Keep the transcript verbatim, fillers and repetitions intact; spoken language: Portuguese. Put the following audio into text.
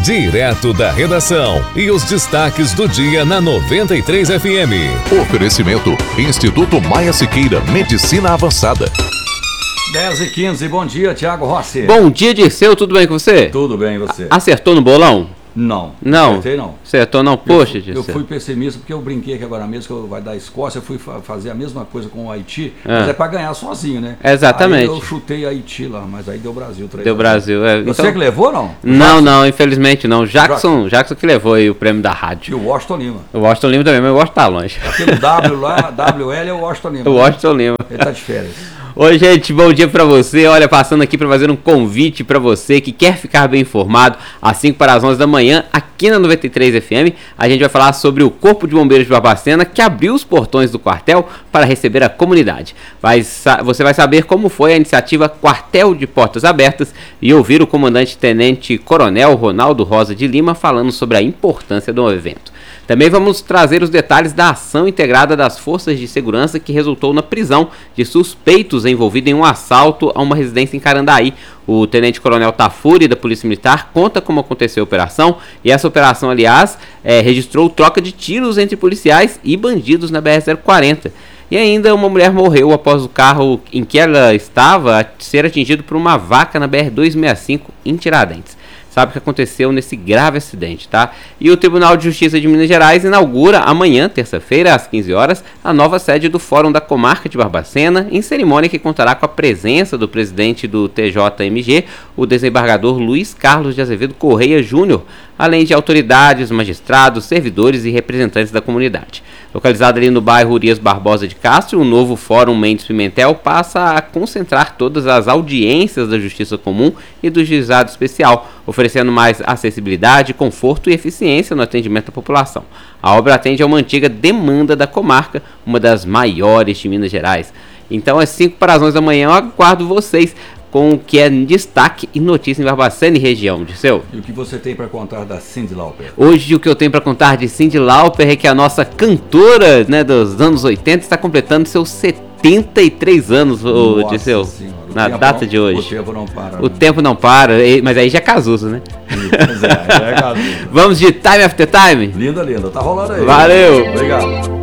direto da redação e os destaques do dia na noventa e três F M. Oferecimento Instituto Maia Siqueira, Medicina Avançada. dez e quinze, bom dia, Thiago Rossi. Bom dia, Dirceu, tudo bem com você? Tudo bem, e você? Acertou no bolão? Não. Não? Acertei, não. Acertou não? Poxa, Dirceu. Eu fui pessimista porque eu brinquei aqui agora mesmo que eu vai dar Escócia, eu fui fa- fazer a mesma coisa com o Haiti, Ah. mas é pra ganhar sozinho, né? Exatamente. Aí eu chutei Haiti lá, mas aí deu Brasil. três Deu a zero. Brasil. É, Você então... que levou, não? Não, não, infelizmente não. Jackson, Jackson que levou aí o prêmio da E rádio. o Washington Lima. O Washington Lima também, mas o Washington tá longe. Aquele W lá, W L é o Washington Lima. O Washington Lima. Ele tá de férias. Oi, gente, bom dia pra você. Olha, passando aqui pra fazer um convite pra você que quer ficar bem informado, às cinco para as onze da manhã, aqui na noventa e três F M, a gente vai falar sobre o Corpo de Bombeiros de Barbacena, que abriu os portões do quartel para receber a comunidade. Vai, você vai saber como foi a iniciativa Quartel de Portas Abertas e ouvir o comandante tenente coronel Ronaldo Rosa de Lima falando sobre a importância do evento. Também vamos trazer os detalhes da ação integrada das forças de segurança que resultou na prisão de suspeitos envolvidos em um assalto a uma residência em Carandaí. O tenente-coronel Tafuri, da Polícia Militar, conta como aconteceu a operação. E essa operação, aliás, é, registrou troca de tiros entre policiais e bandidos na B R zero quarenta. E ainda uma mulher morreu após o carro em que ela estava ser atingido por uma vaca na B R duzentos e sessenta e cinco em Tiradentes. Sabe o que aconteceu nesse grave acidente, tá? E o Tribunal de Justiça de Minas Gerais inaugura amanhã, terça-feira, às quinze horas, a nova sede do Fórum da Comarca de Barbacena, em cerimônia que contará com a presença do presidente do T J M G, o desembargador Luiz Carlos de Azevedo Correia Júnior, além de autoridades, magistrados, servidores e representantes da comunidade. Localizado ali no bairro Urias Barbosa de Castro, o novo Fórum Mendes Pimentel passa a concentrar todas as audiências da Justiça Comum e do Juizado Especial, oferecendo mais acessibilidade, conforto e eficiência no atendimento à população. A obra atende a uma antiga demanda da comarca, uma das maiores de Minas Gerais. Então, às cinco para as onze da manhã, eu aguardo vocês com o que é destaque e notícia em Barbacena e região, Dirceu. E o que você tem para contar da Cyndi Lauper? Hoje o que eu tenho para contar de Cyndi Lauper é que a nossa cantora, né, dos anos oitenta está completando seus setenta e três anos, ô, Dirceu, na data não, de hoje. O tempo não para. O né? tempo não para, mas aí já é Casuso, né? Pois é, já é Casuso. Vamos de Time After Time? Linda, linda. Tá rolando aí. Valeu. Obrigado.